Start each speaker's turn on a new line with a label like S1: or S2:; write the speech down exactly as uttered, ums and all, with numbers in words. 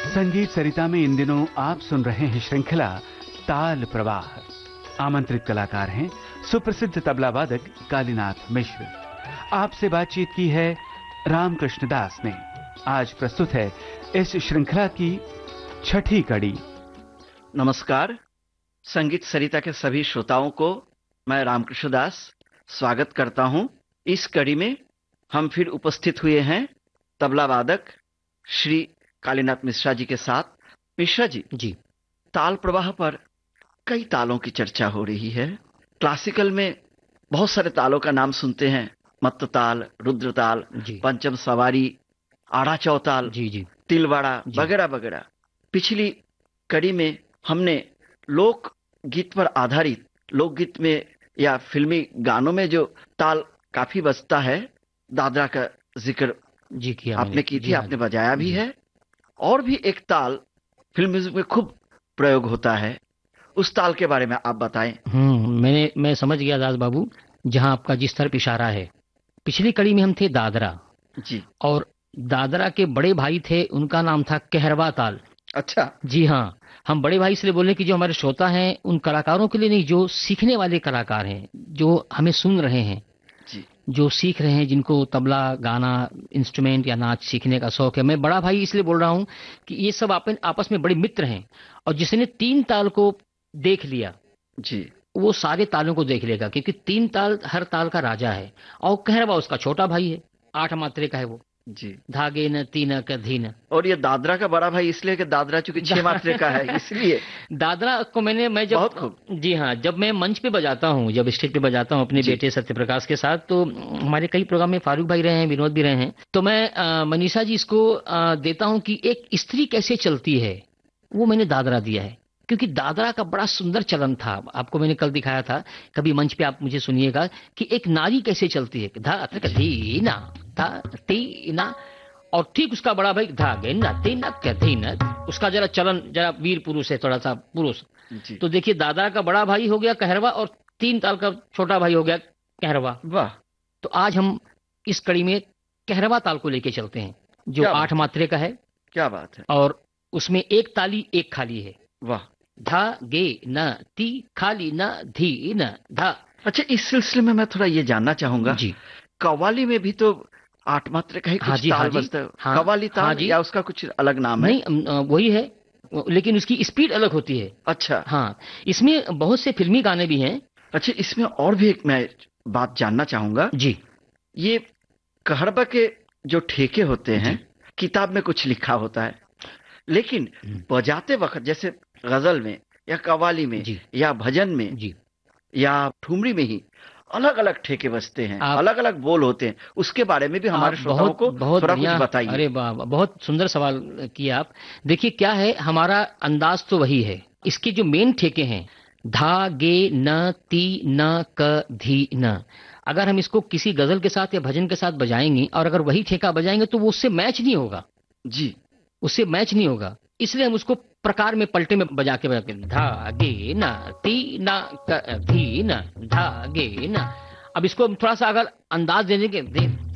S1: संगीत सरिता में इन दिनों आप सुन रहे हैं श्रृंखला ताल प्रवाह। आमंत्रित कलाकार हैं सुप्रसिद्ध तबला वादक कालीनाथ मिश्र। आपसे बातचीत की है रामकृष्ण दास ने। आज प्रस्तुत है इस श्रृंखला की छठी कड़ी।
S2: नमस्कार, संगीत सरिता के सभी श्रोताओं को मैं रामकृष्ण दास स्वागत करता हूं। इस कड़ी में हम फिर उपस्थित हुए हैं तबला वादक श्री कालीनाथ मिश्रा जी के साथ। मिश्रा जी
S3: जी
S2: ताल प्रवाह पर कई तालों की चर्चा हो रही है। क्लासिकल में बहुत सारे तालों का नाम सुनते हैं, मत्त ताल, रुद्र ताल, पंचम सवारी, आड़ा चौताल,
S3: जी जी
S2: तिलवाड़ा वगैरह वगैरह। पिछली कड़ी में हमने लोक गीत पर आधारित, लोकगीत में या फिल्मी गानों में जो ताल काफी बजता है, दादरा का जिक्र
S3: जी किया
S2: आपने की थी,
S3: हाँ,
S2: आपने बजाया भी है। और भी एक ताल फिल्म म्यूजिक में खूब प्रयोग होता है, उस ताल के बारे में आप बताएं।
S3: हम्म मैंने मैं समझ गया दास बाबू, जहां आपका जिस तरफ इशारा है। पिछली कड़ी में हम थे दादरा
S2: जी,
S3: और दादरा के बड़े भाई थे, उनका नाम था कहरवा ताल।
S2: अच्छा,
S3: जी हाँ, हम बड़े भाई इसलिए बोले कि जो हमारे श्रोता हैं उन कलाकारों के लिए नहीं, जो सीखने वाले कलाकार हैं, जो हमें सुन रहे हैं
S2: जी,
S3: जो सीख रहे हैं, जिनको तबला गाना इंस्ट्रूमेंट या नाच सीखने का शौक है। मैं बड़ा भाई इसलिए बोल रहा हूं कि ये सब आप, आपस में बड़े मित्र हैं, और जिसने तीन ताल को देख लिया
S2: जी,
S3: वो सारे तालों को देख लेगा, क्योंकि तीन ताल हर ताल का राजा है, और कहरवा उसका छोटा भाई है, आठ मात्रे का है वो।
S2: जी,
S3: धागे न तीन क धीन।
S2: और ये दादरा का बड़ा भाई इसलिए कि दादरा चूंकि छह मात्रे का है, इसलिए
S3: दादरा को मैंने मैं जब
S2: बहुत खूब।
S3: जी हाँ, जब मैं मंच पे बजाता हूँ, जब स्टेज पे बजाता हूँ अपने बेटे सत्यप्रकाश के साथ, तो हमारे कई प्रोग्राम में फारूक भाई रहे हैं, विनोद भी रहे हैं, तो मैं आ, मनीषा जी इसको आ, देता हूँ कि एक स्त्री कैसे चलती है, वो मैंने दादरा दिया है। क्योंकि दादरा का बड़ा सुंदर चलन था, आपको मैंने कल दिखाया था, कभी मंच पे आप मुझे सुनिएगा कि एक नारी कैसे चलती है, धा धीना धा तीना, और ठीक उसका बड़ा भाई धागे न तीन तीन, उसका जरा चलन जरा वीर पुरुष है, थोड़ा सा पुरुष। तो देखिए, दादरा का बड़ा भाई हो गया कहरवा, और तीन ताल का छोटा भाई हो गया कहरवा।
S2: वाह।
S3: तो आज हम इस कड़ी में कहरवा ताल को लेके चलते हैं, जो आठ मात्रे का है।
S2: क्या बात है।
S3: और उसमें एक ताली एक खाली है।
S2: वाह।
S3: धा गे न ती खाली न धी न धा।
S2: अच्छा, इस सिलसिले में मैं थोड़ा ये जानना चाहूंगा
S3: जी,
S2: कव्वाली में भी तो आठ मात्रे का ही
S3: हाँ
S2: कुछ
S3: जी,
S2: ताल
S3: हाँ जी,
S2: बजता है।
S3: हाँ,
S2: कव्वाली ताल,
S3: हाँ जी,
S2: या उसका कुछ अलग नाम है?
S3: नहीं, अम, वही है, लेकिन उसकी स्पीड अलग होती है।
S2: अच्छा,
S3: हाँ, इसमें बहुत से फिल्मी गाने भी हैं।
S2: अच्छा, इसमें और भी एक मैं बात जानना चाहूंगा
S3: जी।
S2: ये कहरबा के जो ठेके होते हैं, किताब में कुछ लिखा होता है, लेकिन बजाते वक्त जैसे गजल में या कव्वाली में या भजन में
S3: जी,
S2: या ठुमरी में ही अलग अलग ठेके बजते हैं, अलग अलग बोल होते हैं। उसके बारे में भी हमारे श्रोताओं को थोड़ा कुछ बताइए।
S3: अरे वाह, बहुत सुंदर सवाल किया आप। देखिए, क्या है, हमारा अंदाज तो वही है। इसके जो मेन ठेके हैं, धा गे न ती न क धी न, अगर हम इसको किसी गजल के साथ या भजन के साथ बजाएंगे और अगर वही ठेका बजाएंगे तो वो उससे मैच नहीं होगा।
S2: जी,
S3: उससे मैच नहीं होगा, इसलिए हम उसको प्रकार में पलटे में बजा के बजा के धा गे न ती न क धी न धा गे न। अब इसको थोड़ा सा अगर अंदाज देने के दे